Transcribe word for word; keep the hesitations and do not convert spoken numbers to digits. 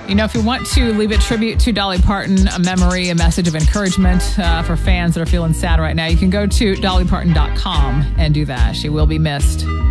You know, if you want to leave a tribute to Dolly Parton, a memory, a message of encouragement uh, for fans that are feeling sad right now, you can go to dolly parton dot com and do that. She will be missed.